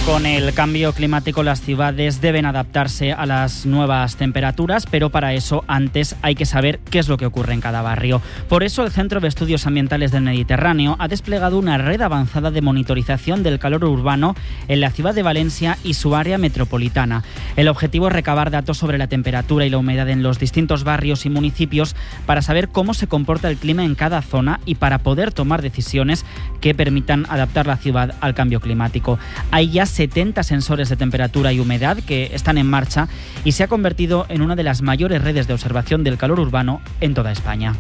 Con el cambio climático, las ciudades deben adaptarse a las nuevas temperaturas, pero para eso antes hay que saber qué es lo que ocurre en cada barrio. Por eso el Centro de Estudios Ambientales del Mediterráneo ha desplegado una red avanzada de monitorización del calor urbano en la ciudad de Valencia y su área metropolitana. El objetivo es recabar datos sobre la temperatura y la humedad en los distintos barrios y municipios para saber cómo se comporta el clima en cada zona y para poder tomar decisiones que permitan adaptar la ciudad al cambio climático. Hay ya 70 sensores de temperatura y humedad que están en marcha y se ha convertido en una de las mayores redes de observación del calor urbano en toda España.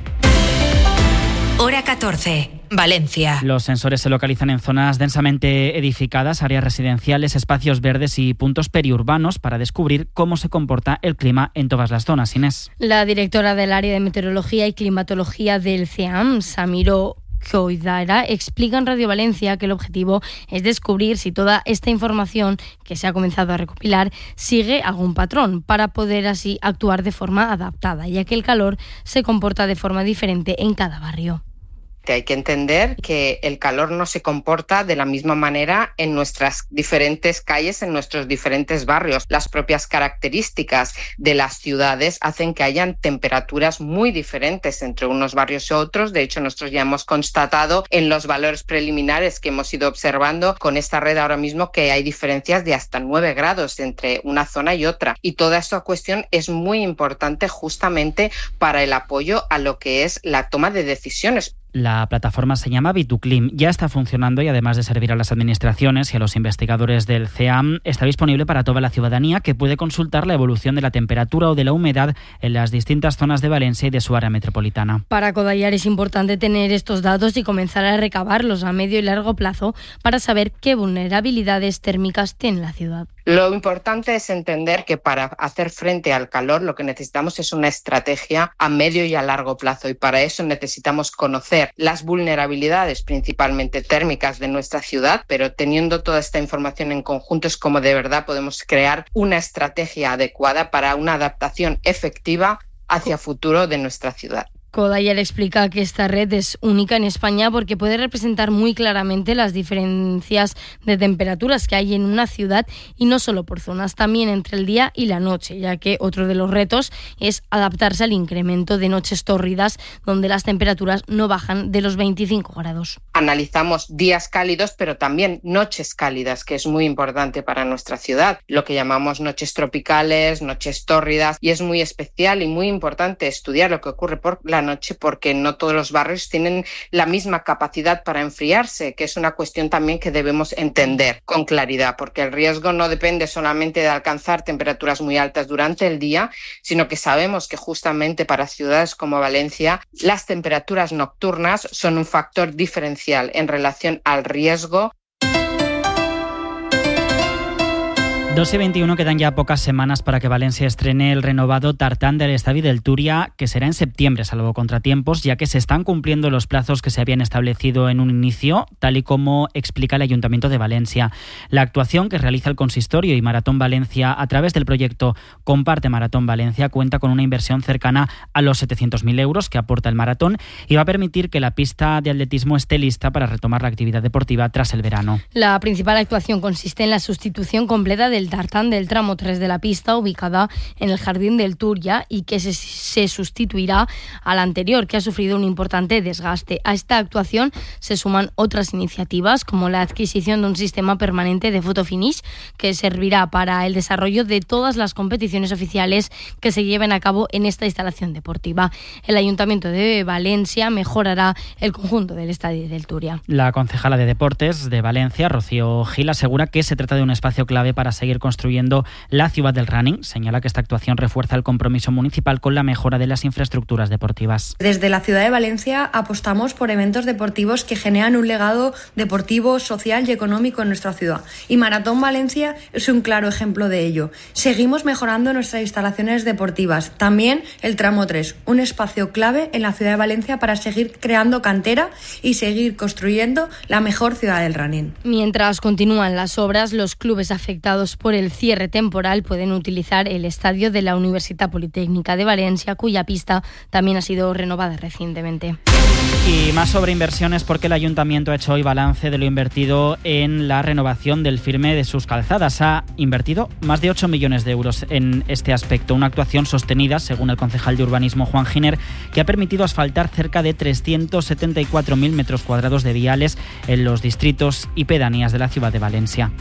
Hora 14. Valencia. Los sensores se localizan en zonas densamente edificadas, áreas residenciales, espacios verdes y puntos periurbanos para descubrir cómo se comporta el clima en todas las zonas. Inés. La directora del área de meteorología y climatología del CEAM, Samiro Koidara, explica en Radio Valencia que el objetivo es descubrir si toda esta información que se ha comenzado a recopilar sigue algún patrón para poder así actuar de forma adaptada, ya que el calor se comporta de forma diferente en cada barrio. Hay que entender que el calor no se comporta de la misma manera en nuestras diferentes calles, en nuestros diferentes barrios. Las propias características de las ciudades hacen que hayan temperaturas muy diferentes entre unos barrios y otros. De hecho, nosotros ya hemos constatado en los valores preliminares que hemos ido observando con esta red ahora mismo que hay diferencias de hasta 9 grados entre una zona y otra. Y toda esta cuestión es muy importante justamente para el apoyo a lo que es la toma de decisiones. La plataforma se llama Bituclim, ya está funcionando y además de servir a las administraciones y a los investigadores del CEAM, está disponible para toda la ciudadanía que puede consultar la evolución de la temperatura o de la humedad en las distintas zonas de Valencia y de su área metropolitana. Para Kodayar es importante tener estos datos y comenzar a recabarlos a medio y largo plazo para saber qué vulnerabilidades térmicas tiene la ciudad. Lo importante es entender que para hacer frente al calor lo que necesitamos es una estrategia a medio y a largo plazo y para eso necesitamos conocer las vulnerabilidades principalmente térmicas de nuestra ciudad, pero teniendo toda esta información en conjunto es como de verdad podemos crear una estrategia adecuada para una adaptación efectiva hacia futuro de nuestra ciudad. Kodayar explica que esta red es única en España porque puede representar muy claramente las diferencias de temperaturas que hay en una ciudad y no solo por zonas, también entre el día y la noche, ya que otro de los retos es adaptarse al incremento de noches tórridas donde las temperaturas no bajan de los 25 grados. Analizamos días cálidos, pero también noches cálidas, que es muy importante para nuestra ciudad, lo que llamamos noches tropicales, noches tórridas, y es muy especial y muy importante estudiar lo que ocurre por la noche porque no todos los barrios tienen la misma capacidad para enfriarse, que es una cuestión también que debemos entender con claridad, porque el riesgo no depende solamente de alcanzar temperaturas muy altas durante el día, sino que sabemos que justamente para ciudades como Valencia las temperaturas nocturnas son un factor diferencial en relación al riesgo. 2:21, quedan ya pocas semanas para que Valencia estrene el renovado Tartán del Estadio del Túria, que será en septiembre, salvo contratiempos, ya que se están cumpliendo los plazos que se habían establecido en un inicio, tal y como explica el Ayuntamiento de Valencia. La actuación que realiza el Consistorio y Maratón Valencia a través del proyecto Comparte Maratón Valencia cuenta con una inversión cercana a los 700.000 euros que aporta el maratón y va a permitir que la pista de atletismo esté lista para retomar la actividad deportiva tras el verano. La principal actuación consiste en la sustitución completa del tartán del tramo 3 de la pista ubicada en el Jardín del Túria y que se sustituirá a la anterior, que ha sufrido un importante desgaste. A esta actuación se suman otras iniciativas como la adquisición de un sistema permanente de fotofinish que servirá para el desarrollo de todas las competiciones oficiales que se lleven a cabo en esta instalación deportiva. El Ayuntamiento de Valencia mejorará el conjunto del Estadio del Túria. La concejala de Deportes de Valencia, Rocío Gil, asegura que se trata de un espacio clave para seguir construyendo la ciudad del running. Señala que esta actuación refuerza el compromiso municipal con la mejora de las infraestructuras deportivas. Desde la ciudad de Valencia apostamos por eventos deportivos que generan un legado deportivo, social y económico en nuestra ciudad. Y Maratón Valencia es un claro ejemplo de ello. Seguimos mejorando nuestras instalaciones deportivas. También el tramo 3, un espacio clave en la ciudad de Valencia para seguir creando cantera y seguir construyendo la mejor ciudad del running. Mientras continúan las obras, los clubes afectados por el cierre temporal pueden utilizar el estadio de la Universitat Politécnica de Valencia, cuya pista también ha sido renovada recientemente. Y más sobre inversiones, porque el Ayuntamiento ha hecho hoy balance de lo invertido en la renovación del firme de sus calzadas. Ha invertido más de 8 millones de euros en este aspecto, una actuación sostenida, según el concejal de urbanismo Juan Giner, que ha permitido asfaltar cerca de 374.000 metros cuadrados de viales en los distritos y pedanías de la ciudad de Valencia.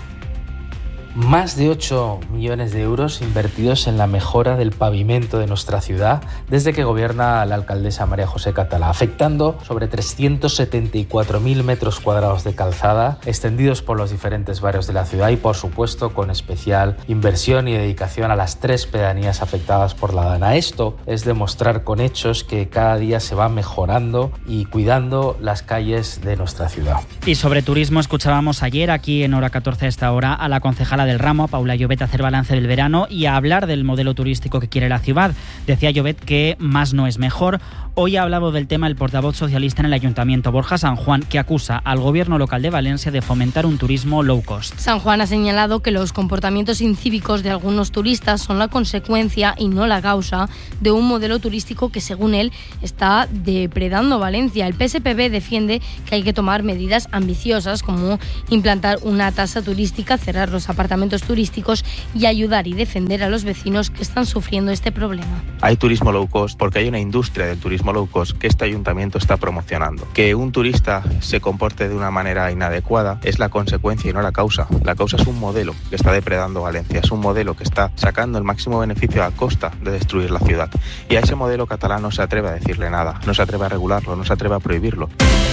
Más de 8 millones de euros invertidos en la mejora del pavimento de nuestra ciudad desde que gobierna la alcaldesa María José Catalá, afectando sobre 374.000 metros cuadrados de calzada extendidos por los diferentes barrios de la ciudad y, por supuesto, con especial inversión y dedicación a las 3 pedanías afectadas por la Dana. Esto es demostrar con hechos que cada día se va mejorando y cuidando las calles de nuestra ciudad. Y sobre turismo, escuchábamos ayer aquí en Hora 14 a esta hora a la concejala del ramo, a Paula Llobet, hacer balance del verano y a hablar del modelo turístico que quiere la ciudad. Decía Llobet que más no es mejor. Hoy ha hablado del tema el portavoz socialista en el Ayuntamiento, Borja San Juan, que acusa al gobierno local de Valencia de fomentar un turismo low cost. San Juan ha señalado que los comportamientos incívicos de algunos turistas son la consecuencia y no la causa de un modelo turístico que, según él, está depredando Valencia. El PSPB defiende que hay que tomar medidas ambiciosas como implantar una tasa turística, cerrar los apartamentos turísticos y ayudar y defender a los vecinos que están sufriendo este problema. Hay turismo low cost porque hay una industria del turismo low cost que este ayuntamiento está promocionando. Que un turista se comporte de una manera inadecuada es la consecuencia y no la causa. La causa es un modelo que está depredando Valencia, es un modelo que está sacando el máximo beneficio a costa de destruir la ciudad. Y a ese modelo catalán no se atreve a decirle nada, no se atreve a regularlo, no se atreve a prohibirlo.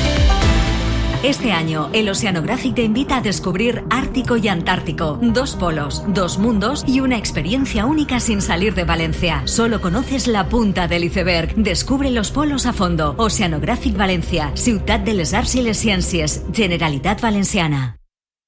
Este año, el Oceanographic te invita a descubrir Ártico y Antártico. 2 polos, 2 mundos y una experiencia única sin salir de Valencia. Solo conoces la punta del iceberg. Descubre los polos a fondo. Oceanographic Valencia, Ciutat de les Arts i les Ciències, Generalitat Valenciana.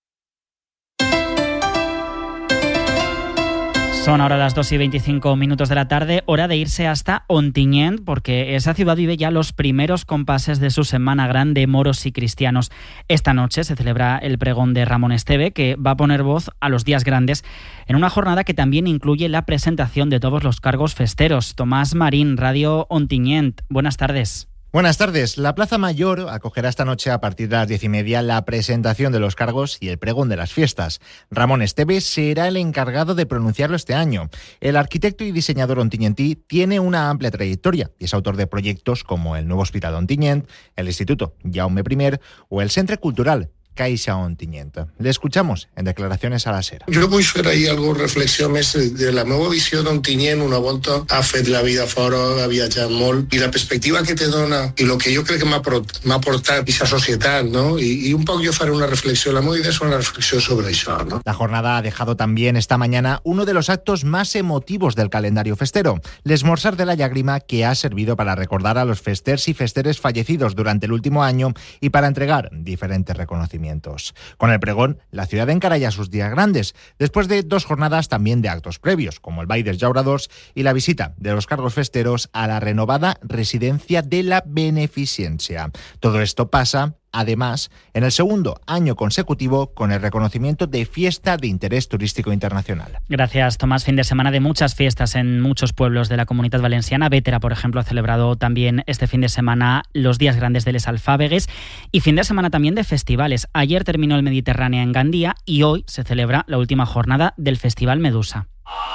Son ahora las 2:25 de la tarde, hora de irse hasta Ontinyent, porque esa ciudad vive ya los primeros compases de su Semana Gran de moros y cristianos. Esta noche se celebra el pregón de Ramón Esteve, que va a poner voz a los días grandes en una jornada que también incluye la presentación de todos los cargos festeros. Tomás Marín, Radio Ontinyent, buenas tardes. Buenas tardes. La Plaza Mayor acogerá esta noche a partir de las 10:30 la presentación de los cargos y el pregón de las fiestas. Ramón Esteve será el encargado de pronunciarlo este año. El arquitecto y diseñador ontinyentí tiene una amplia trayectoria y es autor de proyectos como el nuevo Hospital de Ontinyent, el Instituto Jaume I o el Centre Cultural Caixa Ontinyent. Le escuchamos en declaraciones a la SER. Jo vull fer ahir alguna reflexió més de la meva visió d'Ontinyent. Una volta ha fet la vida fora, ha viatjat molt i la perspectiva que te dona i el que jo crec que m'ha portat aquesta societat, no? I un poc jo faré una reflexió. La meva idea és una reflexió sobre això, ¿no? La jornada ha dejado también esta mañana uno de los actos más emotivos del calendario festero, l'Esmorzar de la Llàgrima, que ha servido para recordar a los festers y festeres fallecidos durante el último año y para entregar diferentes reconocimientos. Con el pregón, la ciudad encara ya sus días grandes, después de 2 jornadas también de actos previos, como el Ball dels Llauradors y la visita de los cargos festeros a la renovada Residencia de la Beneficencia. Todo esto pasa, además, en el segundo año consecutivo con el reconocimiento de Fiesta de Interés Turístico Internacional. Gracias, Tomás. Fin de semana de muchas fiestas en muchos pueblos de la Comunitat Valenciana. Bétera, por ejemplo, ha celebrado también este fin de semana los días grandes de les Alfábegues y fin de semana también de festivales. Ayer terminó el Mediterráneo en Gandía y hoy se celebra la última jornada del Festival Medusa.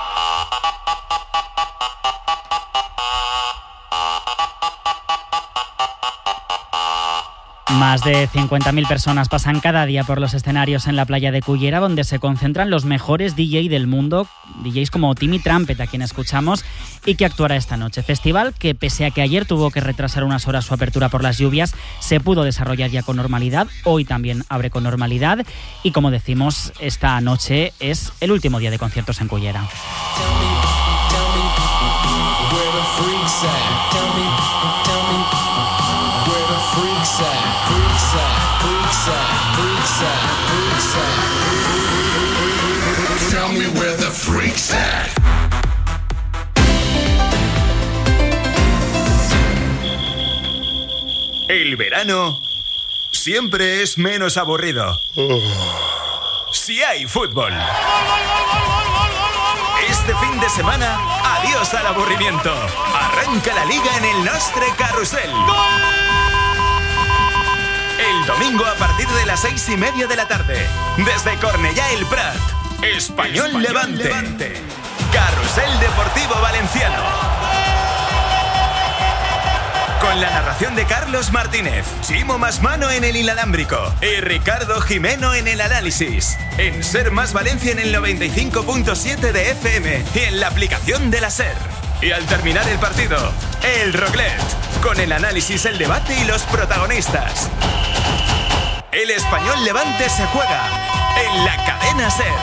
Más de 50.000 personas pasan cada día por los escenarios en la playa de Cullera, donde se concentran los mejores DJ del mundo, DJs como Timmy Trumpet, a quien escuchamos, y que actuará esta noche. Festival que, pese a que ayer tuvo que retrasar unas horas su apertura por las lluvias, se pudo desarrollar ya con normalidad. Hoy también abre con normalidad y, como decimos, esta noche es el último día de conciertos en Cullera. El verano siempre es menos aburrido. si hay fútbol. Este fin de semana, adiós al aburrimiento. Arranca la Liga en el Nostre Carrusel. El domingo a partir de las 6:30 de la tarde, desde Cornellá el Prat, Español Levante. Carrusel Deportivo Valenciano. Con la narración de Carlos Martínez, Chimo Masmano en el inalámbrico y Ricardo Jimeno en el análisis. En Ser Más Valencia en el 95.7 de FM y en la aplicación de la Ser. Y al terminar el partido, el Roclet, con el análisis, el debate y los protagonistas. El Español Levante se juega en la cadena Ser.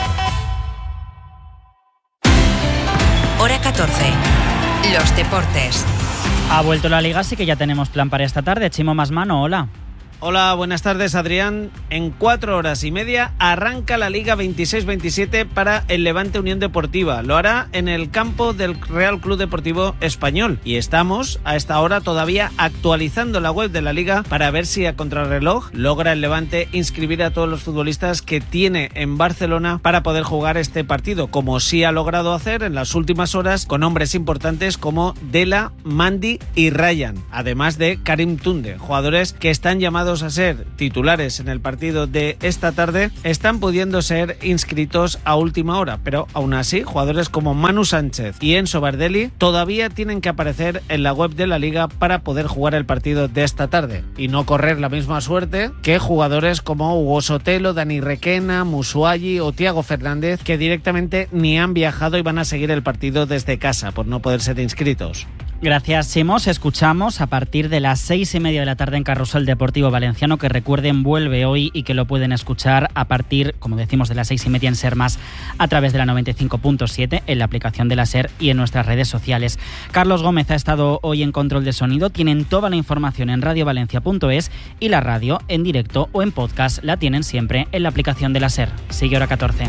Hora 14. Los deportes. Ha vuelto la Liga, así que ya tenemos plan para esta tarde. Chimo Masmano, hola. Hola, buenas tardes, Adrián. En 4 horas y media arranca la Liga 26-27 para el Levante Unión Deportiva. Lo hará en el campo del Real Club Deportivo Español. Y estamos a esta hora todavía actualizando la web de la Liga para ver si a contrarreloj logra el Levante inscribir a todos los futbolistas que tiene en Barcelona para poder jugar este partido, como sí ha logrado hacer en las últimas horas con hombres importantes como Dela, Mandy y Ryan, además de Karim Tunde, jugadores que están llamados a ser titulares en el partido de esta tarde, están pudiendo ser inscritos a última hora, pero aún así jugadores como Manu Sánchez y Enzo Bardelli todavía tienen que aparecer en la web de la Liga para poder jugar el partido de esta tarde y no correr la misma suerte que jugadores como Hugo Sotelo, Dani Requena, Musuayi o Thiago Fernández, que directamente ni han viajado y van a seguir el partido desde casa por no poder ser inscritos. Gracias, Chimos. Escuchamos a partir de las 6:30 de la tarde en Carrusel Deportivo Valenciano, que recuerden vuelve hoy y que lo pueden escuchar a partir, como decimos, de las 6:30 en Ser Más a través de la 95.7 en la aplicación de la Ser y en nuestras redes sociales. Carlos Gómez ha estado hoy en control de sonido. Tienen toda la información en radiovalencia.es y la radio en directo o en podcast la tienen siempre en la aplicación de la Ser. Sigue Hora 14.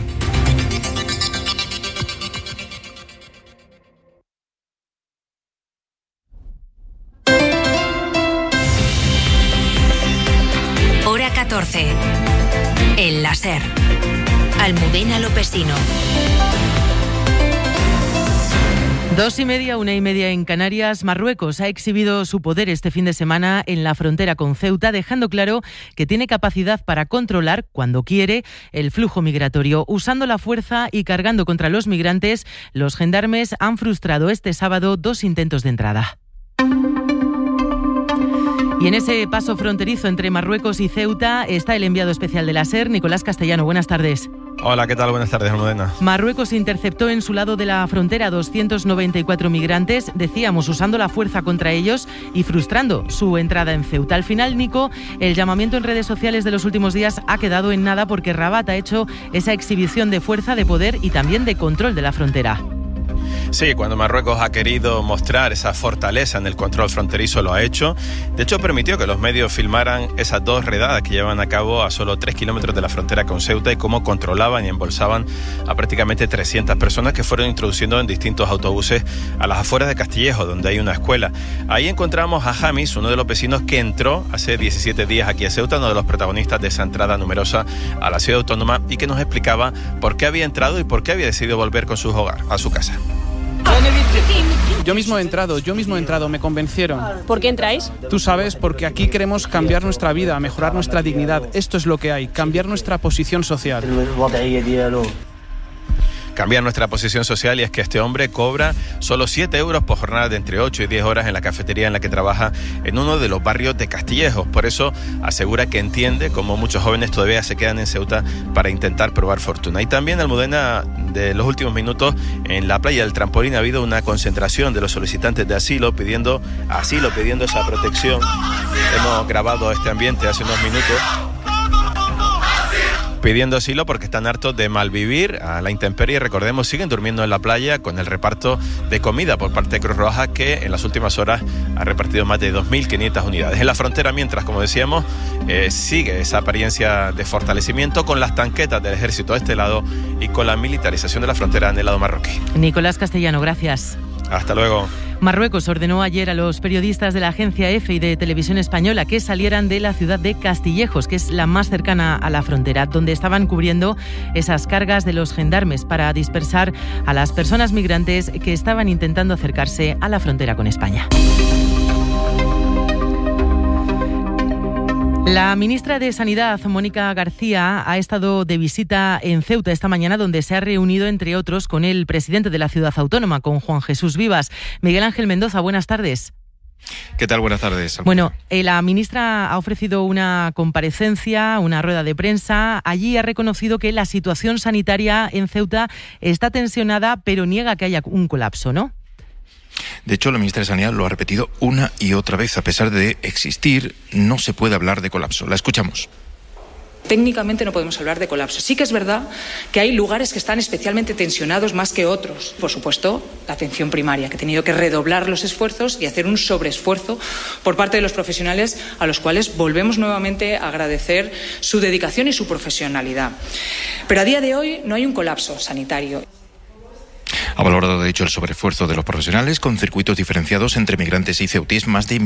Hora 14. El láser. Almudena Lopesino. 2:30, 1:30 en Canarias. Marruecos ha exhibido su poder este fin de semana en la frontera con Ceuta, dejando claro que tiene capacidad para controlar, cuando quiere, el flujo migratorio. Usando la fuerza y cargando contra los migrantes, los gendarmes han frustrado este sábado 2 intentos de entrada. Y en ese paso fronterizo entre Marruecos y Ceuta está el enviado especial de la SER, Nicolás Castellano. Buenas tardes. Hola, ¿qué tal? Buenas tardes, Almudena. Marruecos interceptó en su lado de la frontera a 294 migrantes, decíamos, usando la fuerza contra ellos y frustrando su entrada en Ceuta. Al final, Nico, el llamamiento en redes sociales de los últimos días ha quedado en nada porque Rabat ha hecho esa exhibición de fuerza, de poder y también de control de la frontera. Sí, cuando Marruecos ha querido mostrar esa fortaleza en el control fronterizo lo ha hecho. De hecho, permitió que los medios filmaran esas 2 redadas que llevan a cabo a solo 3 kilómetros de la frontera con Ceuta y cómo controlaban y embolsaban a prácticamente 300 personas que fueron introduciendo en distintos autobuses a las afueras de Castillejo, donde hay una escuela. Ahí encontramos a Jamis, uno de los vecinos que entró hace 17 días aquí a Ceuta, uno de los protagonistas de esa entrada numerosa a la ciudad autónoma, y que nos explicaba por qué había entrado y por qué había decidido volver con su hogar, a su casa. Yo mismo he entrado, me convencieron. ¿Por qué entráis? Tú sabes, porque aquí queremos cambiar nuestra vida, mejorar nuestra dignidad. Esto es lo que hay, cambiar nuestra posición social. Cambiar nuestra posición social, y es que este hombre cobra solo 7 euros por jornada de entre 8 y 10 horas en la cafetería en la que trabaja en uno de los barrios de Castillejo. Por eso asegura que entiende cómo muchos jóvenes todavía se quedan en Ceuta para intentar probar fortuna. Y también, Almudena, de los últimos minutos, en la playa del Trampolín ha habido una concentración de los solicitantes de asilo pidiendo esa protección. Hemos grabado este ambiente hace unos minutos, pidiendo asilo porque están hartos de malvivir a la intemperie. Recordemos, siguen durmiendo en la playa con el reparto de comida por parte de Cruz Roja, que en las últimas horas ha repartido más de 2.500 unidades. En la frontera, mientras, como decíamos, sigue esa apariencia de fortalecimiento con las tanquetas del ejército de este lado y con la militarización de la frontera en el lado marroquí. Nicolás Castellano, gracias. Hasta luego. Marruecos ordenó ayer a los periodistas de la agencia EFE y de Televisión Española que salieran de la ciudad de Castillejos, que es la más cercana a la frontera, donde estaban cubriendo esas cargas de los gendarmes para dispersar a las personas migrantes que estaban intentando acercarse a la frontera con España. La ministra de Sanidad, Mónica García, ha estado de visita en Ceuta esta mañana, donde se ha reunido, entre otros, con el presidente de la ciudad autónoma, con Juan Jesús Vivas. Miguel Ángel Mendoza, buenas tardes. ¿Qué tal? Buenas tardes. Bueno, la ministra ha ofrecido una comparecencia, una rueda de prensa. Allí ha reconocido que la situación sanitaria en Ceuta está tensionada, pero niega que haya un colapso, ¿no? De hecho, la ministra de Sanidad lo ha repetido una y otra vez. A pesar de existir, no se puede hablar de colapso. La escuchamos. Técnicamente no podemos hablar de colapso. Sí que es verdad que hay lugares que están especialmente tensionados más que otros. Por supuesto, la atención primaria, que ha tenido que redoblar los esfuerzos y hacer un sobreesfuerzo por parte de los profesionales, a los cuales volvemos nuevamente a agradecer su dedicación y su profesionalidad. Pero a día de hoy no hay un colapso sanitario. Ha valorado, de hecho, el sobreesfuerzo de los profesionales con circuitos diferenciados entre migrantes y ceutíes, más de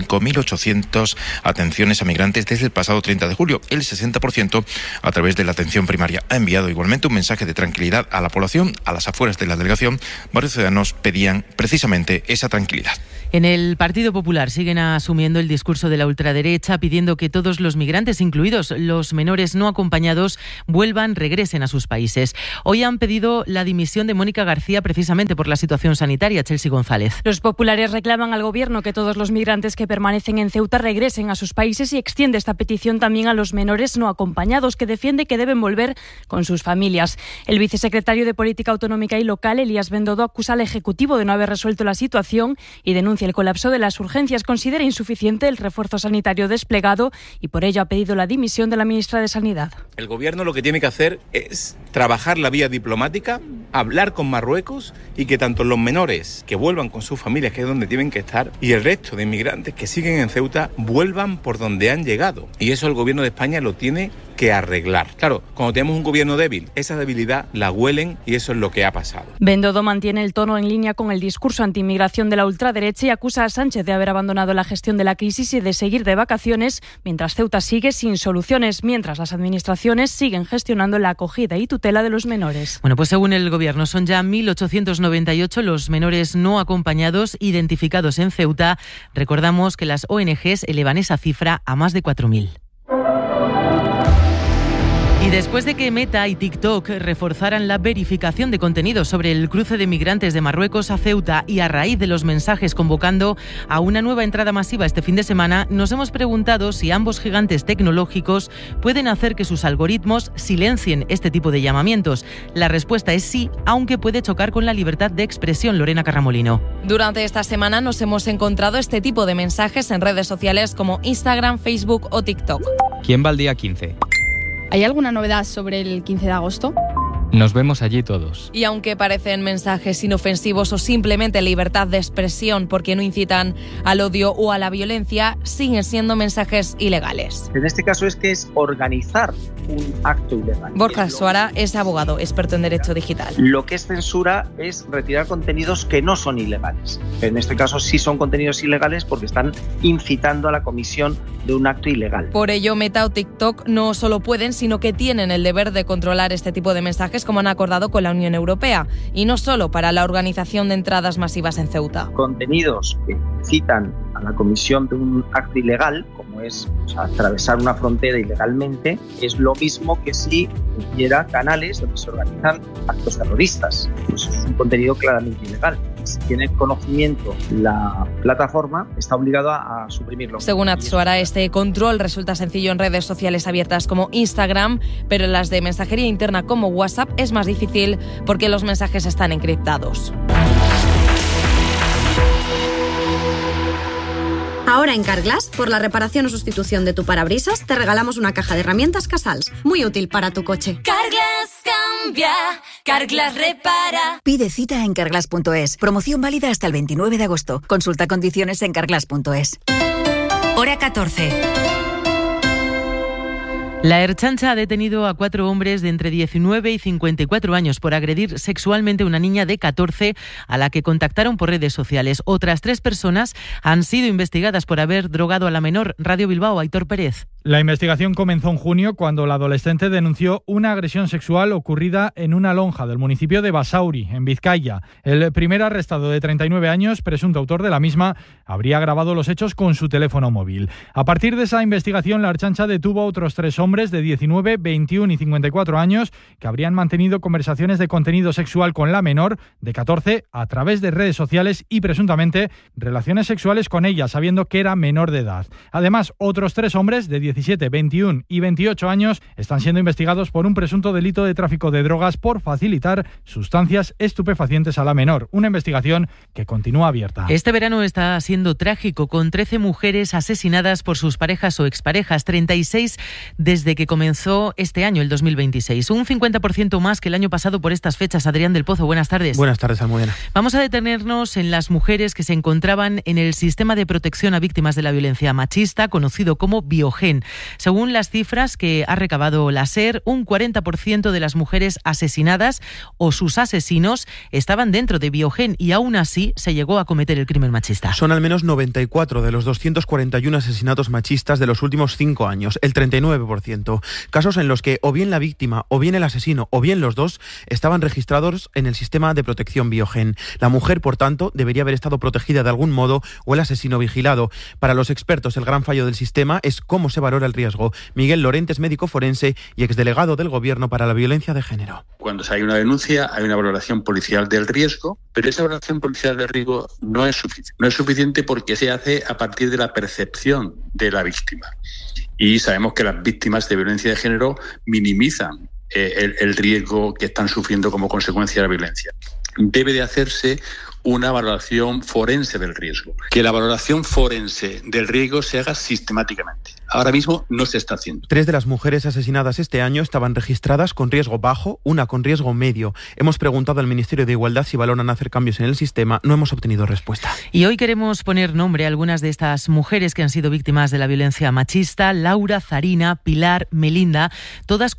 5.800 atenciones a migrantes desde el pasado 30 de julio, el 60% a través de la atención primaria. Ha enviado igualmente un mensaje de tranquilidad a la población. A las afueras de la delegación, varios ciudadanos pedían precisamente esa tranquilidad. En el Partido Popular siguen asumiendo el discurso de la ultraderecha, pidiendo que todos los migrantes, incluidos los menores no acompañados, regresen a sus países. Hoy han pedido la dimisión de Mónica García precisamente por la situación sanitaria. Chelsea González. Los populares reclaman al Gobierno que todos los migrantes que permanecen en Ceuta regresen a sus países y extiende esta petición también a los menores no acompañados, que defiende que deben volver con sus familias. El vicesecretario de Política Autonómica y Local, Elías Bendodo, acusa al Ejecutivo de no haber resuelto la situación y denuncia el colapso de las urgencias. Considera insuficiente el refuerzo sanitario desplegado y por ello ha pedido la dimisión de la ministra de Sanidad. El Gobierno lo que tiene que hacer es trabajar la vía diplomática, hablar con Marruecos y que tanto los menores que vuelvan con sus familias, que es donde tienen que estar, y el resto de inmigrantes que siguen en Ceuta vuelvan por donde han llegado. Y eso el Gobierno de España lo tiene que arreglar. Claro, cuando tenemos un gobierno débil, esa debilidad la huelen y eso es lo que ha pasado. Bendodo mantiene el tono en línea con el discurso antiinmigración de la ultraderecha y acusa a Sánchez de haber abandonado la gestión de la crisis y de seguir de vacaciones, mientras Ceuta sigue sin soluciones, mientras las administraciones siguen gestionando la acogida y tutela de los menores. Bueno, pues según el Gobierno son ya 1.898 los menores no acompañados identificados en Ceuta. Recordamos que las ONGs elevan esa cifra a más de 4.000. Y después de que Meta y TikTok reforzaran la verificación de contenidos sobre el cruce de migrantes de Marruecos a Ceuta y a raíz de los mensajes convocando a una nueva entrada masiva este fin de semana, nos hemos preguntado si ambos gigantes tecnológicos pueden hacer que sus algoritmos silencien este tipo de llamamientos. La respuesta es sí, aunque puede chocar con la libertad de expresión. Lorena Carramolino. Durante esta semana nos hemos encontrado este tipo de mensajes en redes sociales como Instagram, Facebook o TikTok. ¿Quién va al día 15? ¿Hay alguna novedad sobre el 15 de agosto? Nos vemos allí todos. Y aunque parecen mensajes inofensivos o simplemente libertad de expresión porque no incitan al odio o a la violencia, siguen siendo mensajes ilegales. En este caso es organizar un acto ilegal. Borja Suara es abogado, experto en derecho digital. Lo que es censura es retirar contenidos que no son ilegales. En este caso sí son contenidos ilegales porque están incitando a la comisión de un acto ilegal. Por ello, Meta o TikTok no solo pueden, sino que tienen el deber de controlar este tipo de mensajes, como han acordado con la Unión Europea, y no solo para la organización de entradas masivas en Ceuta. Contenidos que incitan a la comisión de un acto ilegal, como es atravesar una frontera ilegalmente, es lo mismo que si hubiera canales donde se organizan actos terroristas. Pues es un contenido claramente ilegal. Si tiene conocimiento la plataforma, está obligado a suprimirlo. Según Atsuara, este control resulta sencillo en redes sociales abiertas como Instagram, pero en las de mensajería interna como WhatsApp es más difícil porque los mensajes están encriptados. Ahora en Carglass, por la reparación o sustitución de tu parabrisas, te regalamos una caja de herramientas Casals, muy útil para tu coche. Carglass cambia, Carglass repara. Pide cita en carglass.es. Promoción válida hasta el 29 de agosto. Consulta condiciones en carglass.es. Hora 14. La Ertzaintza ha detenido a 4 hombres de entre 19 y 54 años por agredir sexualmente a una niña de 14 a la que contactaron por redes sociales. Otras 3 personas han sido investigadas por haber drogado a la menor. Radio Bilbao, Aitor Pérez. La investigación comenzó en junio cuando la adolescente denunció una agresión sexual ocurrida en una lonja del municipio de Basauri, en Vizcaya. El primer arrestado, de 39 años, presunto autor de la misma, habría grabado los hechos con su teléfono móvil. A partir de esa investigación, la Ertzaintza detuvo a otros 3 hombres de 19, 21 y 54 años que habrían mantenido conversaciones de contenido sexual con la menor de 14 a través de redes sociales y presuntamente relaciones sexuales con ella, sabiendo que era menor de edad. Además, otros 3 hombres de 17, 21 y 28 años están siendo investigados por un presunto delito de tráfico de drogas por facilitar sustancias estupefacientes a la menor. Una investigación que continúa abierta. Este verano está siendo trágico, con 13 mujeres asesinadas por sus parejas o exparejas, 36 desde que comenzó este año, el 2026. Un 50% más que el año pasado por estas fechas. Adrián del Pozo, buenas tardes. Buenas tardes, Almudena. Vamos a detenernos en las mujeres que se encontraban en el sistema de protección a víctimas de la violencia machista, conocido como Biogen. Según las cifras que ha recabado la SER, un 40% de las mujeres asesinadas o sus asesinos estaban dentro de Biogen y aún así se llegó a cometer el crimen machista. Son al menos 94 de los 241 asesinatos machistas de los últimos 5 años, el 39%. Casos en los que o bien la víctima, o bien el asesino, o bien los dos estaban registrados en el sistema de protección Biogen. La mujer, por tanto, debería haber estado protegida de algún modo o el asesino vigilado. Para los expertos, el gran fallo del sistema es cómo se valora el riesgo. Miguel Lorente es médico forense y exdelegado del Gobierno para la violencia de género. Cuando hay una denuncia, hay una valoración policial del riesgo, pero esa valoración policial del riesgo no es suficiente. No es suficiente porque se hace a partir de la percepción de la víctima. Y sabemos que las víctimas de violencia de género minimizan el riesgo que están sufriendo como consecuencia de la violencia. Debe de hacerse una valoración forense del riesgo. Que la valoración forense del riesgo se haga sistemáticamente. Ahora mismo no se está haciendo. 3 de las mujeres asesinadas este año estaban registradas con riesgo bajo, una con riesgo medio. Hemos preguntado al Ministerio de Igualdad si valoran hacer cambios en el sistema. No hemos obtenido respuesta. Y hoy queremos poner nombre a algunas de estas mujeres que han sido víctimas de la violencia machista: Laura, Zarina, Pilar, Melinda, todas